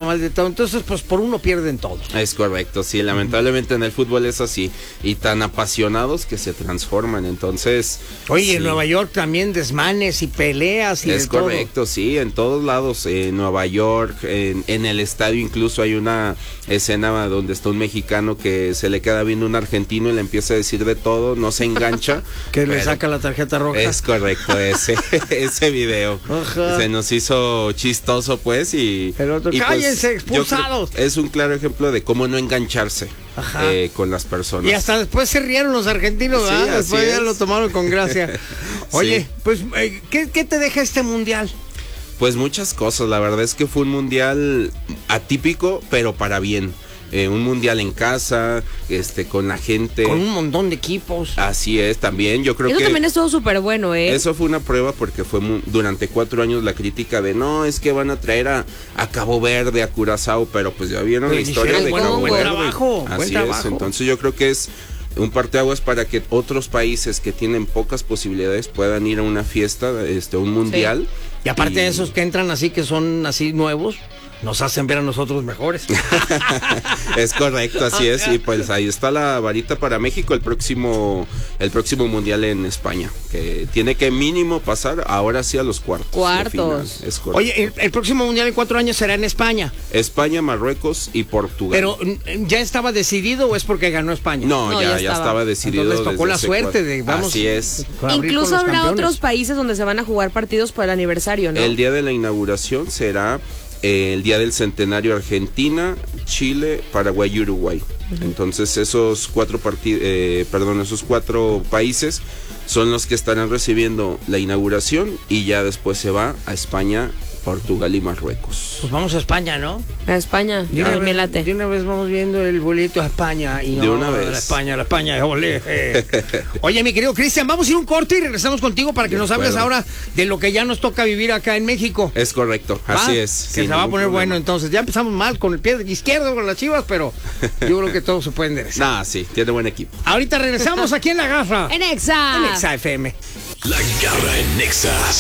mal de todo. Entonces, pues por uno pierden todos. Es correcto, sí, lamentablemente en el fútbol es así. Y tan apasionados que se transforman, entonces... Oye, sí. en Nueva York también desmanes y peleas y es de todo. correcto, sí, en todos lados, en Nueva York, en el estadio incluso hay una escena donde está un mexicano que se le queda viendo un argentino y le empieza a decir de todo, no se engancha. Que le saca la tarjeta roja. Es correcto, ese video. Ajá. Se nos hizo chistoso, pues, y... El otro, y ¡cállense, pues, expulsados! Es un claro ejemplo de cómo no engancharse con las personas. Y hasta después se rieron los argentinos, Sí, ¿verdad? Después así ya es. lo tomaron con gracia. Oye, Sí. pues, ¿qué te deja este mundial? Pues muchas cosas, la verdad es que fue un mundial atípico, pero para bien. Un mundial en casa, con la gente. Con un montón de equipos. Así es, también, yo creo Eso que... también estuvo súper bueno, ¿eh? Eso fue una prueba porque fue durante 4 años la crítica de no, es que van a traer a Cabo Verde, a Curazao, pero pues ya vieron la historia de Cabo buen Verde. trabajo, Así buen es, trabajo. entonces yo creo que es un parteaguas para que otros países que tienen pocas posibilidades puedan ir a una fiesta, un mundial. Y aparte de esos que entran así, que son así nuevos, nos hacen ver a nosotros mejores. Es correcto, así es. Y pues ahí está la varita para México el próximo mundial en España, que tiene que mínimo pasar ahora sí a los cuartos. de final. Es correcto. Oye, el próximo mundial en 4 años será en España. España, Marruecos y Portugal. Pero ¿ya estaba decidido o es porque ganó España? No, ya estaba decidido. Entonces les tocó desde la hace suerte de vamos. Así es. a abrir Incluso con los habrá campeones. otros países donde se van a jugar partidos por el aniversario, ¿no? El día de la inauguración será el día del centenario Argentina, Chile, Paraguay y Uruguay. Entonces esos 4 países son los que estarán recibiendo la inauguración y ya después se va a España, Portugal y Marruecos. Pues vamos a España, ¿no? A España, De una, me late. de una vez vamos viendo el boleto a España. Y De no, una vez. La España, ya volé. Oye, mi querido Cristian, vamos a ir un corte y regresamos contigo para que nos hables ahora de lo que ya nos toca vivir acá en México. Es correcto, ¿Va? así es. Que se va a poner ningún bueno, problema. entonces. Ya empezamos mal con el pie izquierdo con las Chivas, pero yo creo que todo se puede enderezar. Nah, sí, tiene buen equipo. Ahorita regresamos aquí en La Garra. En Exa. En Exa FM. La Garra en Nexa.